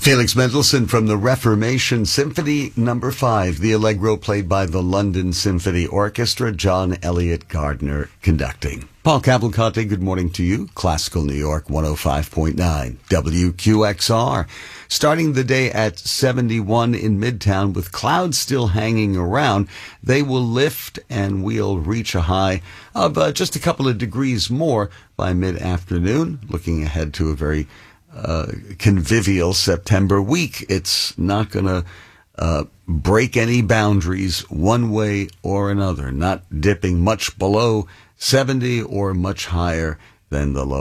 Felix Mendelssohn from the Reformation Symphony No. 5, the Allegro played by the London Symphony Orchestra, John Elliott Gardner conducting. Paul Cavalcante, good morning to you. Classical New York 105.9 WQXR. Starting the day at 71 in Midtown with clouds still hanging around, they will lift and we'll reach a high of just a couple of degrees more by mid-afternoon. Looking ahead to a very convivial September week. It's not going to break any boundaries one way or another, not dipping much below 70 or much higher than the low.